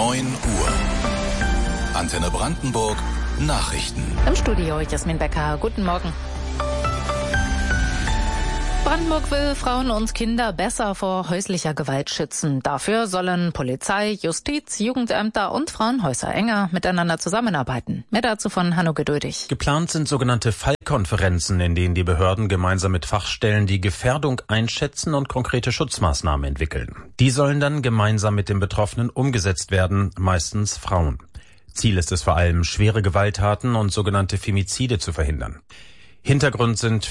9 Uhr. Antenne Brandenburg Nachrichten. Im Studio Jasmin Becker. Guten Morgen. Brandenburg will Frauen und Kinder besser vor häuslicher Gewalt schützen. Dafür sollen Polizei, Justiz, Jugendämter und Frauenhäuser enger miteinander zusammenarbeiten. Mehr dazu von Hanno Geduldig. Geplant sind sogenannte Fallkonferenzen, in denen die Behörden gemeinsam mit Fachstellen die Gefährdung einschätzen und konkrete Schutzmaßnahmen entwickeln. Die sollen dann gemeinsam mit den Betroffenen umgesetzt werden, meistens Frauen. Ziel ist es vor allem, schwere Gewalttaten und sogenannte Femizide zu verhindern. Hintergrund sind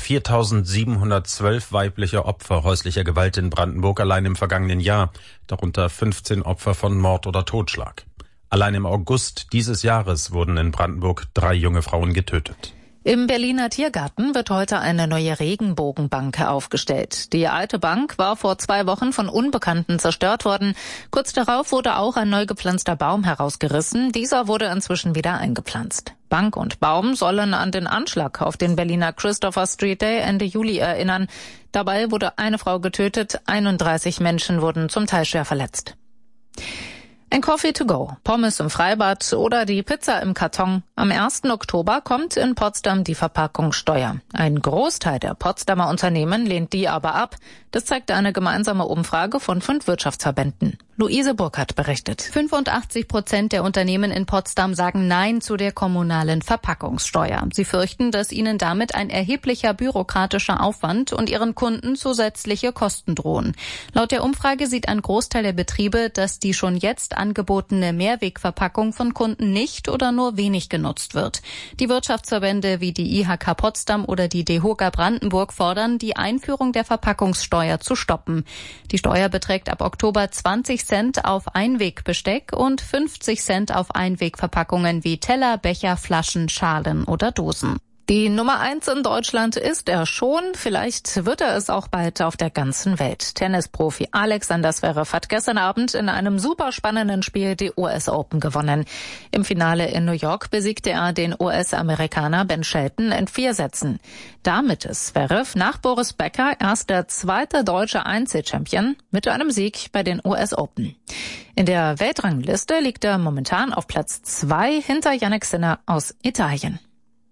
4.712 weibliche Opfer häuslicher Gewalt in Brandenburg allein im vergangenen Jahr, darunter 15 Opfer von Mord oder Totschlag. Allein im August dieses Jahres wurden in Brandenburg 3 junge Frauen getötet. Im Berliner Tiergarten wird heute eine neue Regenbogenbank aufgestellt. Die alte Bank war vor 2 Wochen von Unbekannten zerstört worden. Kurz darauf wurde auch ein neu gepflanzter Baum herausgerissen. Dieser wurde inzwischen wieder eingepflanzt. Bank und Baum sollen an den Anschlag auf den Berliner Christopher Street Day Ende Juli erinnern. Dabei wurde eine Frau getötet, 31 Menschen wurden zum Teil schwer verletzt. Ein Coffee to go, Pommes im Freibad oder die Pizza im Karton. Am 1. Oktober kommt in Potsdam die Verpackungssteuer. Ein Großteil der Potsdamer Unternehmen lehnt die aber ab. Das zeigt eine gemeinsame Umfrage von 5 Wirtschaftsverbänden. Luise Burkhardt berichtet. 85% der Unternehmen in Potsdam sagen Nein zu der kommunalen Verpackungssteuer. Sie fürchten, dass ihnen damit ein erheblicher bürokratischer Aufwand und ihren Kunden zusätzliche Kosten drohen. Laut der Umfrage sieht ein Großteil der Betriebe, dass die schon jetzt angebotene Mehrwegverpackung von Kunden nicht oder nur wenig genutzt wird. Die Wirtschaftsverbände wie die IHK Potsdam oder die DEHOGA Brandenburg fordern, die Einführung der Verpackungssteuer zu stoppen. Die Steuer beträgt ab Oktober 20 Cent auf Einwegbesteck und 50 Cent auf Einwegverpackungen wie Teller, Becher, Flaschen, Schalen oder Dosen. Die Nummer 1 in Deutschland ist er schon. Vielleicht wird er es auch bald auf der ganzen Welt. Tennisprofi Alexander Zverev hat gestern Abend in einem super spannenden Spiel die US Open gewonnen. Im Finale in New York besiegte er den US-Amerikaner Ben Shelton in 4 Sätzen. Damit ist Zverev nach Boris Becker erst der 2. deutsche Einzelchampion mit einem Sieg bei den US Open. In der Weltrangliste liegt er momentan auf Platz 2 hinter Jannik Sinner aus Italien.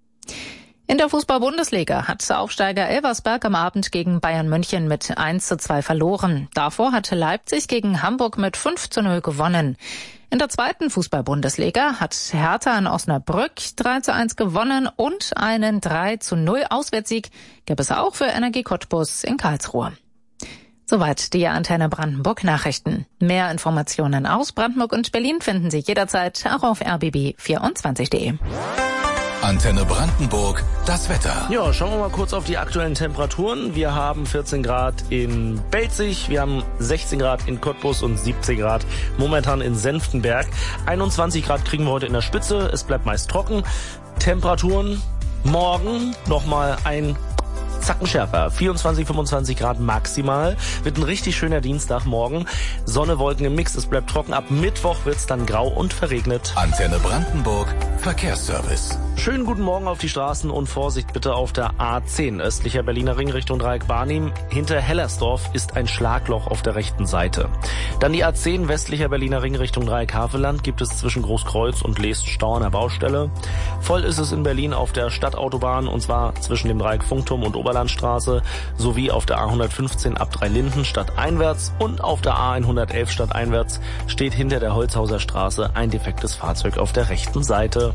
In der Fußball-Bundesliga hat Aufsteiger Elversberg am Abend gegen Bayern München mit 1:2 verloren. Davor hatte Leipzig gegen Hamburg mit 5:0 gewonnen. In der 2. Fußball-Bundesliga hat Hertha in Osnabrück 3:1 gewonnen und einen 3:0 Auswärtssieg gab es auch für Energie Cottbus in Karlsruhe. Soweit die Antenne Brandenburg Nachrichten. Mehr Informationen aus Brandenburg und Berlin finden Sie jederzeit auch auf rbb24.de. Antenne Brandenburg, das Wetter. Ja, schauen wir mal kurz auf die aktuellen Temperaturen. Wir haben 14 Grad in Belzig, wir haben 16 Grad in Cottbus und 17 Grad momentan in Senftenberg. 21 Grad kriegen wir heute in der Spitze, es bleibt meist trocken. Temperaturen morgen nochmal ein Zacken schärfer. 24, 25 Grad maximal. Wird ein richtig schöner Dienstag morgen. Sonne, Wolken im Mix, es bleibt trocken. Ab Mittwoch wird's dann grau und verregnet. Antenne Brandenburg, Verkehrsservice. Schönen guten Morgen auf die Straßen und Vorsicht bitte auf der A10, östlicher Berliner Ring Richtung Dreieck Barnim. Hinter Hellersdorf ist ein Schlagloch auf der rechten Seite. Dann die A10, westlicher Berliner Ring Richtung Dreieck Havelland, gibt es zwischen Großkreuz und Leest Stau an der Baustelle. Voll ist es in Berlin auf der Stadtautobahn, und zwar zwischen dem Dreieck Funkturm und Oberlandstraße, sowie auf der A115 ab Dreilinden stadteinwärts und auf der A111 stadteinwärts steht hinter der Holzhauser Straße ein defektes Fahrzeug auf der rechten Seite.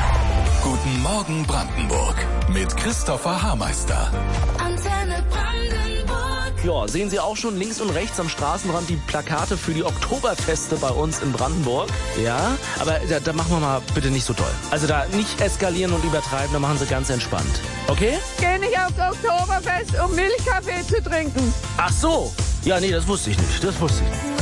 Guten Morgen Brandenburg mit Christopher Haarmeister. Antenne Brandenburg. Ja, sehen Sie auch schon links und rechts am Straßenrand die Plakate für die Oktoberfeste bei uns in Brandenburg? Ja, aber da machen wir mal bitte nicht so doll. Also da nicht eskalieren und übertreiben, da machen Sie ganz entspannt. Okay? Geh nicht aufs Oktoberfest, um Milchkaffee zu trinken. Ach so. Ja, nee, das wusste ich nicht.